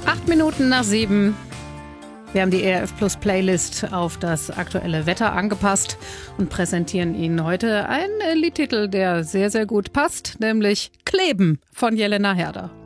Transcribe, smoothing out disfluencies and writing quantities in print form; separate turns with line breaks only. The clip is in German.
8 Minuten nach 7. Wir haben die ERF Plus Playlist auf das aktuelle Wetter angepasst und präsentieren Ihnen heute einen Liedtitel, der sehr, sehr gut passt, nämlich Kleben von Jelena Herder.